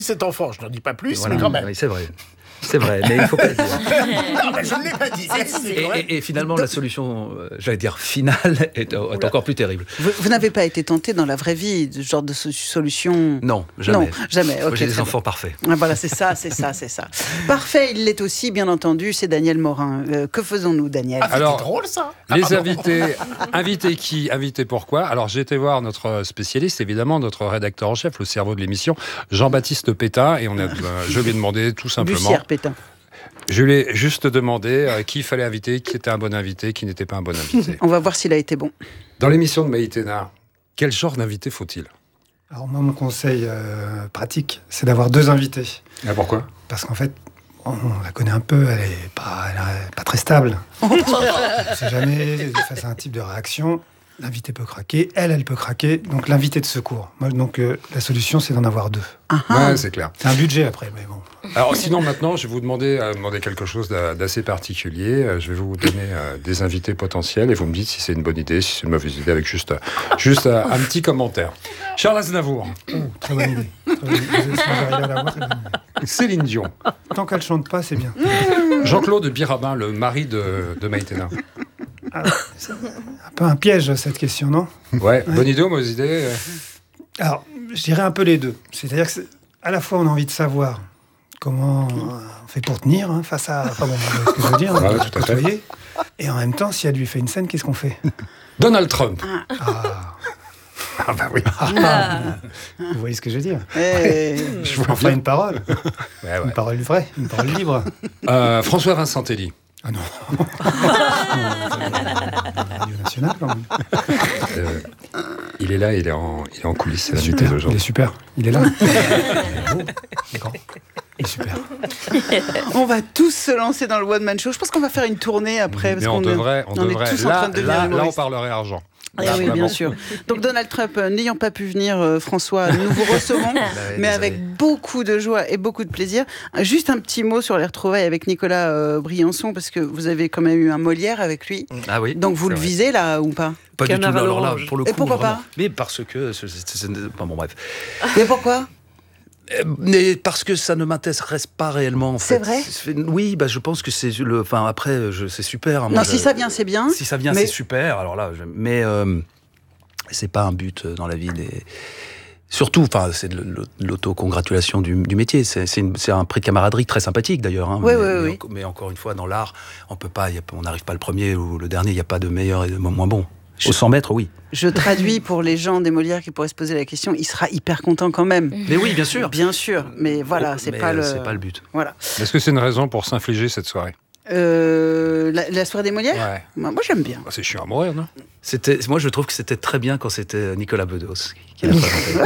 cet enfant. Je n'en dis pas plus, Voilà. mais quand même. Oui, c'est vrai. C'est vrai, mais il ne faut pas le dire. Non, mais je ne l'ai pas dit. Et finalement, la solution, j'allais dire finale, est encore plus terrible. Vous n'avez pas été tenté dans la vraie vie de ce genre de solution? Non, jamais. Non, jamais. Moi, Okay, j'ai des enfants parfaits. Ah, voilà, c'est ça. Parfait, il l'est aussi, bien entendu, c'est Daniel Morin. Que faisons-nous, Daniel? Alors, c'était drôle, ça. Les invités qui, invités pourquoi? Alors, j'ai été voir notre spécialiste, évidemment, notre rédacteur en chef, le cerveau de l'émission, Jean-Baptiste Pétain, et je lui ai demandé tout simplement... Bussière Pétain. Je lui ai juste demandé qui il fallait inviter, qui était un bon invité, qui n'était pas un bon invité. On va voir s'il a été bon. Dans l'émission de Maïtena, quel genre d'invité faut-il? Alors moi, mon conseil pratique, c'est d'avoir 2 invités. Ah, pourquoi? Parce qu'en fait, on la connaît un peu, elle est pas très stable. On ne sait jamais, face à un type de réaction, l'invité peut craquer, elle peut craquer, donc l'invité de secours. Moi, donc la solution, c'est d'en avoir 2. Ouais, c'est clair. C'est un budget après, mais bon. Alors sinon maintenant, je vais vous demander quelque chose d'assez particulier. Je vais vous donner des invités potentiels et vous me dites si c'est une bonne idée, si c'est une mauvaise idée, avec juste un petit commentaire. Charles Aznavour. Très bonne idée. Vous arrivez à l'avoir, très bonne idée. Céline Dion. Tant qu'elle chante pas, c'est bien. Jean-Claude Birabin, le mari de Maïtena. C'est un peu un piège, cette question, non? Ouais, bonne idée ou mauvaise idée? Alors, je dirais un peu les deux. C'est-à-dire que à la fois, on a envie de savoir comment on fait pour tenir face à... Enfin bon, vous voyez ce que je veux dire, ouais, tout à fait. Et en même temps, si elle lui fait une scène, qu'est-ce qu'on fait? Donald Trump. Ah bah oui. Vous voyez ce que je veux dire? Je vois enfin une parole. Ouais. Une parole vraie, une parole libre. François Vincentelli. Ah non. Radio Nationale, quand même. Il est là, il est en coulisses. C'est l'invité Il d'aujourd'hui. est super. Il est là. Il est grand. Il est super. On va tous se lancer dans le One Man Show. Je pense qu'on va faire une tournée après. Mais on devrait. est tous en train de devenir Là, on humoristes. parlerait argent. Oui, bien sûr. Donc Donald Trump, n'ayant pas pu venir, François, nous vous recevons, mais avec beaucoup de joie et beaucoup de plaisir. Juste un petit mot sur les retrouvailles avec Nicolas Briançon, parce que vous avez quand même eu un Molière avec lui. Ah oui. Donc vous le visez là ou pas? Pas du tout. Canard à Alors là, l'orange. pour le coup, Et pourquoi vraiment. pas? Mais parce que... bon, bref. Mais pourquoi? Mais parce que ça ne m'intéresse pas réellement, en fait. C'est vrai? Oui, bah, je pense que c'est le... Enfin, après, c'est super. Non, si ça vient, c'est bien. Si ça vient, mais... c'est super. Alors là, mais c'est pas un but dans la vie des... Surtout, enfin, c'est de l'autocongratulation du métier. C'est un prix de camaraderie très sympathique, d'ailleurs. Oui. Mais encore une fois, dans l'art, on n'arrive pas le premier ou le dernier. Il n'y a pas de meilleur et de moins bon. Au 100 mètres, oui. Je traduis pour les gens des Molières qui pourraient se poser la question. Il sera hyper content quand même. Mais oui, bien sûr. Bien sûr, mais voilà, c'est pas le but. Voilà. Est-ce que c'est une raison pour s'infliger cette soirée? La soirée des Molières? Ouais. Moi, j'aime bien. C'est chiant à mourir, non? Moi, je trouve que c'était très bien quand c'était Nicolas Bedos qui l'a présenté.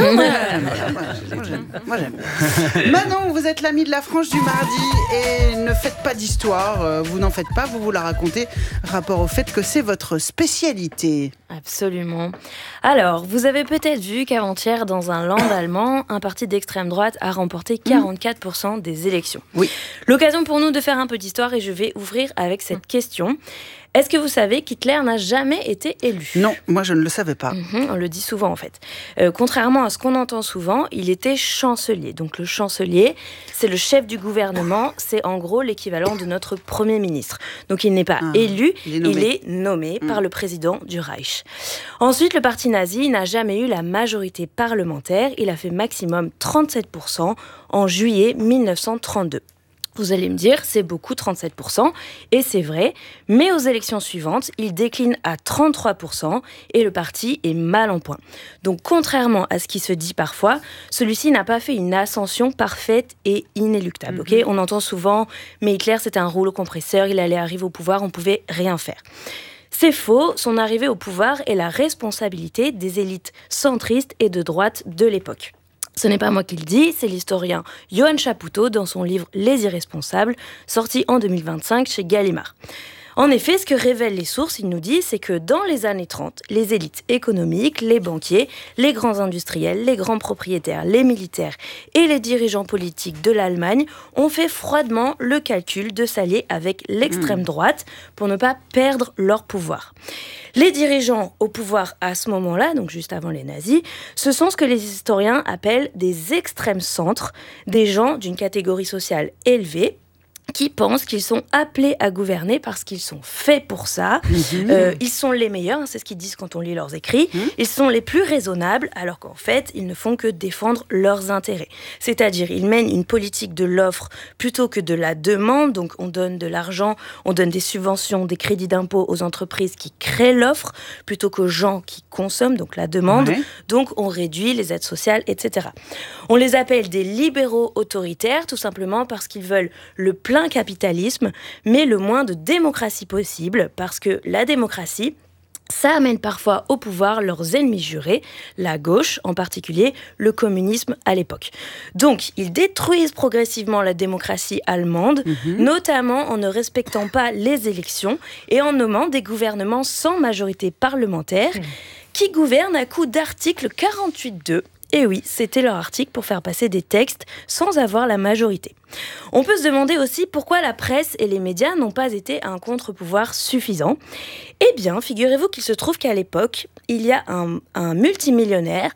Moi, j'aime. Manon, vous êtes l'ami de la frange du mardi et ne faites pas d'histoire. Vous n'en faites pas, vous la racontez. Rapport au fait que c'est votre spécialité. Absolument. Alors, vous avez peut-être vu qu'avant-hier, dans un land allemand, un parti d'extrême droite a remporté 44% des élections. Oui. L'occasion pour nous de faire un peu d'histoire et je vais ouvrir avec cette question. Est-ce que vous savez qu'Hitler n'a jamais été élu? Non, moi je ne le savais pas. On le dit souvent en fait. Contrairement à ce qu'on entend souvent, il était chancelier. Donc le chancelier, c'est le chef du gouvernement, c'est en gros l'équivalent de notre Premier ministre. Donc il n'est pas élu, il est nommé par le président du Reich. Ensuite, le parti nazi n'a jamais eu la majorité parlementaire, il a fait maximum 37% en juillet 1932. Vous allez me dire, c'est beaucoup, 37%, et c'est vrai, mais aux élections suivantes, il décline à 33% et le parti est mal en point. Donc, contrairement à ce qui se dit parfois, celui-ci n'a pas fait une ascension parfaite et inéluctable. Okay, on entend souvent, mais Hitler, c'était un rouleau compresseur, il allait arriver au pouvoir, on ne pouvait rien faire. C'est faux, son arrivée au pouvoir est la responsabilité des élites centristes et de droite de l'époque. Ce n'est pas moi qui le dis, c'est l'historien Johann Chapoutot dans son livre Les Irresponsables, sorti en 2025 chez Gallimard. En effet, ce que révèlent les sources, il nous dit, c'est que dans les années 30, les élites économiques, les banquiers, les grands industriels, les grands propriétaires, les militaires et les dirigeants politiques de l'Allemagne ont fait froidement le calcul de s'allier avec l'extrême droite pour ne pas perdre leur pouvoir. Les dirigeants au pouvoir à ce moment-là, donc juste avant les nazis, ce sont ce que les historiens appellent des extrêmes centres, des gens d'une catégorie sociale élevée, qui pensent qu'ils sont appelés à gouverner parce qu'ils sont faits pour ça. Ils sont les meilleurs, c'est ce qu'ils disent quand on lit leurs écrits. Ils sont les plus raisonnables, alors qu'en fait, ils ne font que défendre leurs intérêts. C'est-à-dire, ils mènent une politique de l'offre plutôt que de la demande. Donc, on donne de l'argent, on donne des subventions, des crédits d'impôt aux entreprises qui créent l'offre, plutôt qu'aux gens qui consomment, donc la demande. Ouais. Donc, on réduit les aides sociales, etc. On les appelle des libéraux autoritaires, tout simplement parce qu'ils veulent le plein capitalisme, mais le moins de démocratie possible, parce que la démocratie, ça amène parfois au pouvoir leurs ennemis jurés, la gauche, en particulier le communisme à l'époque. Donc, ils détruisent progressivement la démocratie allemande, notamment en ne respectant pas les élections et en nommant des gouvernements sans majorité parlementaire qui gouvernent à coups d'article 48.2. Et oui, c'était leur article pour faire passer des textes sans avoir la majorité. On peut se demander aussi pourquoi la presse et les médias n'ont pas été un contre-pouvoir suffisant. Eh bien, figurez-vous qu'il se trouve qu'à l'époque, il y a un multimillionnaire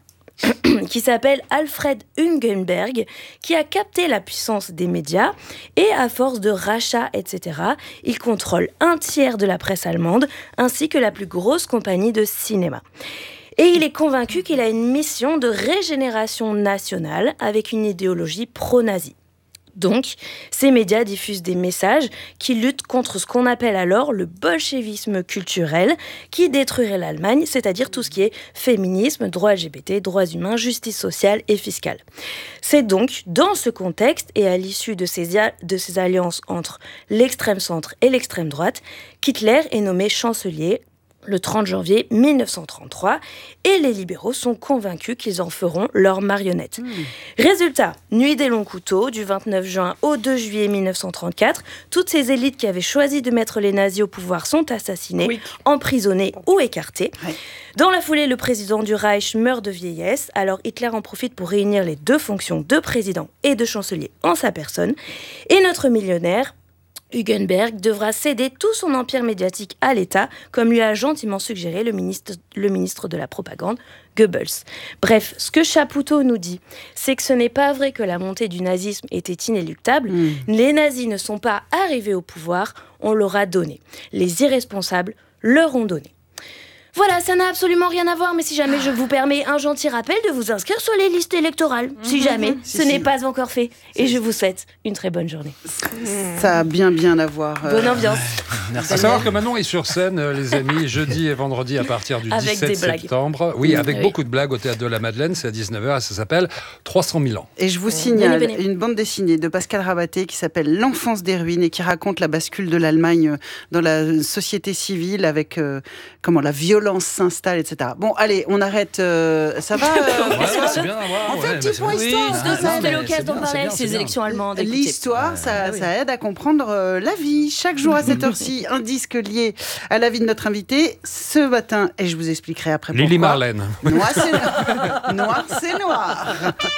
qui s'appelle Alfred Hugenberg, qui a capté la puissance des médias et à force de rachats, etc., il contrôle 1/3 de la presse allemande ainsi que la plus grosse compagnie de cinéma. Et il est convaincu qu'il a une mission de régénération nationale avec une idéologie pro-nazie. Donc, ces médias diffusent des messages qui luttent contre ce qu'on appelle alors le bolchevisme culturel, qui détruirait l'Allemagne, c'est-à-dire tout ce qui est féminisme, droits LGBT, droits humains, justice sociale et fiscale. C'est donc dans ce contexte et à l'issue de ces alliances entre l'extrême centre et l'extrême droite qu'Hitler est nommé chancelier le 30 janvier 1933, et les libéraux sont convaincus qu'ils en feront leur marionnette. Résultat, nuit des longs couteaux, du 29 juin au 2 juillet 1934, toutes ces élites qui avaient choisi de mettre les nazis au pouvoir sont assassinées, emprisonnées ou écartées. Dans la foulée, le président du Reich meurt de vieillesse, alors Hitler en profite pour réunir les deux fonctions de président et de chancelier en sa personne, et notre millionnaire, Hugenberg devra céder tout son empire médiatique à l'État, comme lui a gentiment suggéré le ministre de la Propagande, Goebbels. Bref, ce que Chapoutot nous dit, c'est que ce n'est pas vrai que la montée du nazisme était inéluctable. Les nazis ne sont pas arrivés au pouvoir, on leur a donné. Les irresponsables leur ont donné. Voilà, ça n'a absolument rien à voir, mais si jamais je vous permets un gentil rappel de vous inscrire sur les listes électorales, si jamais ce n'est pas encore fait. Et je vous souhaite une très bonne journée. Ça a bien à voir. Bonne ambiance. Merci. À savoir que Manon est sur scène, les amis, jeudi et vendredi à partir du 17 septembre. Oui, avec beaucoup de blagues au Théâtre de la Madeleine, c'est à 19h et ça s'appelle 300 000 ans. Et je vous signale une bande dessinée de Pascal Rabaté qui s'appelle L'enfance des ruines et qui raconte la bascule de l'Allemagne dans la société civile avec la violence s'installe, etc. Bon, allez, on arrête. Ça va c'est bien à voir. On fait un petit point histoire. C'était l'occasion d'en parler avec ces élections allemandes. L'histoire, ça aide à comprendre la vie. Chaque jour à cette heure-ci, un disque lié à la vie de notre invité. Ce matin, et je vous expliquerai après pourquoi. Lily Marlène. Noir, c'est noir.